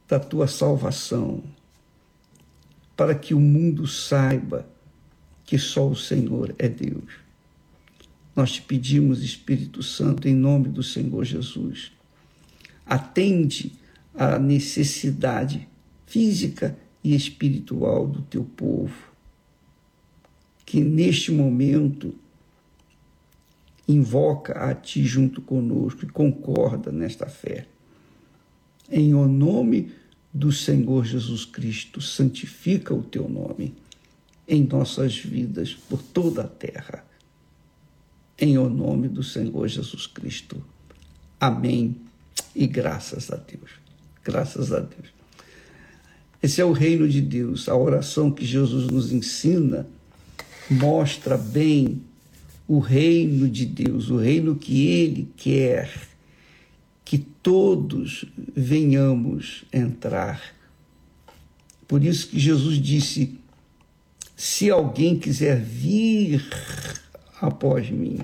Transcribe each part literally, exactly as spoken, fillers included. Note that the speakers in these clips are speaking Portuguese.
da tua salvação, para que o mundo saiba que só o Senhor é Deus. Nós te pedimos, Espírito Santo, em nome do Senhor Jesus, atende à necessidade física e espiritual do teu povo, que neste momento invoca a ti junto conosco e concorda nesta fé. Em o nome do Senhor Jesus Cristo, santifica o teu nome em nossas vidas por toda a terra. Em o nome do Senhor Jesus Cristo. Amém. E graças a Deus. Graças a Deus. Esse é o reino de Deus. A oração que Jesus nos ensina mostra bem o reino de Deus, o reino que Ele quer que todos venhamos entrar. Por isso que Jesus disse: se alguém quiser vir após mim,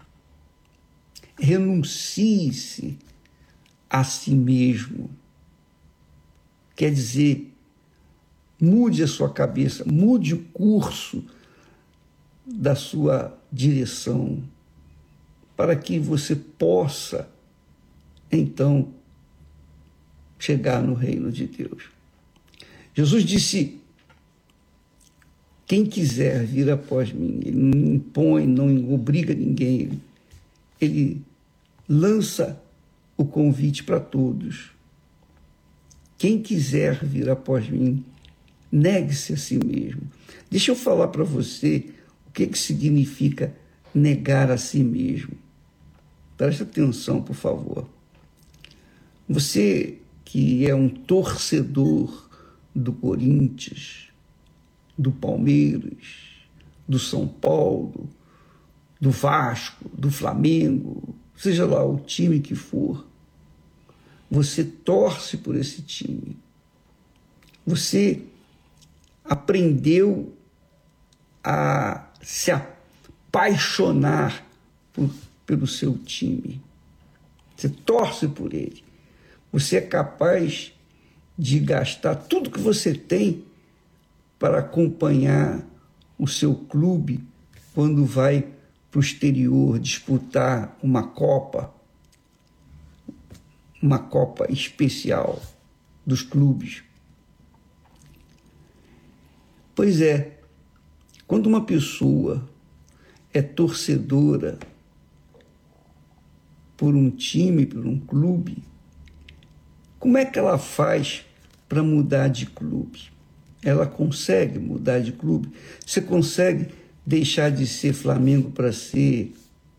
renuncie-se a si mesmo. Quer dizer, mude a sua cabeça, mude o curso da sua direção, para que você possa, então, chegar no reino de Deus. Jesus disse: quem quiser vir após mim, ele não impõe, não obriga ninguém, ele, ele lança o convite para todos. Quem quiser vir após mim, negue-se a si mesmo. Deixa eu falar para você o que, que significa negar a si mesmo. Preste atenção, por favor. Você que é um torcedor do Corinthians, do Palmeiras, do São Paulo, do Vasco, do Flamengo, seja lá o time que for, você torce por esse time. Você aprendeu a se apaixonar por, pelo seu time. Você torce por ele. Você é capaz de gastar tudo que você tem para acompanhar o seu clube quando vai para o exterior disputar uma Copa, uma Copa especial dos clubes. Pois é, quando uma pessoa é torcedora por um time, por um clube, como é que ela faz para mudar de clube? Ela consegue mudar de clube? Você consegue deixar de ser Flamengo para ser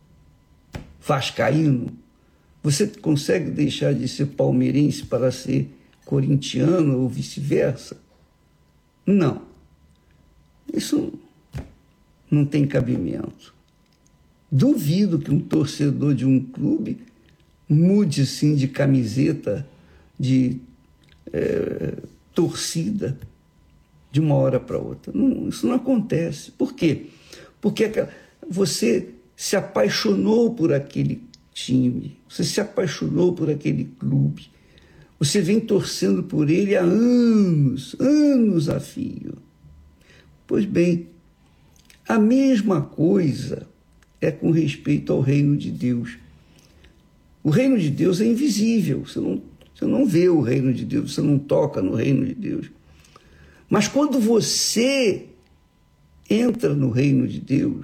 vascaíno? Você consegue deixar de ser palmeirense para ser corintiano ou vice-versa? Não. Isso não tem cabimento. Duvido que um torcedor de um clube mude assim de camiseta, de é, torcida, de uma hora para outra. Não, isso não acontece. Por quê? Porque você se apaixonou por aquele time, você se apaixonou por aquele clube, você vem torcendo por ele há anos, anos a fio. Pois bem, a mesma coisa é com respeito ao reino de Deus. O reino de Deus é invisível, você não, você não vê o reino de Deus, você não toca no reino de Deus. Mas quando você entra no reino de Deus,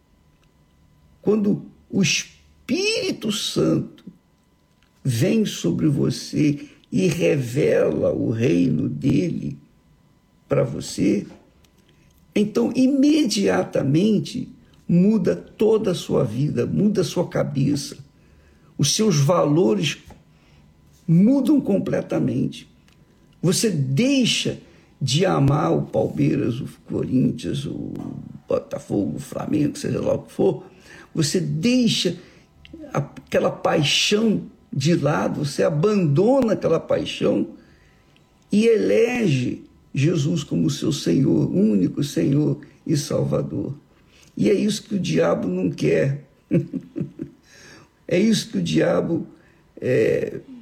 quando o Espírito Santo vem sobre você e revela o reino dele para você, então imediatamente muda toda a sua vida, muda a sua cabeça, os seus valores mudam completamente. Você deixa de amar o Palmeiras, o Corinthians, o Botafogo, o Flamengo, seja lá o que for, você deixa aquela paixão de lado, você abandona aquela paixão e elege Jesus como seu Senhor, único Senhor e Salvador. E é isso que o diabo não quer. É isso que o diabo é,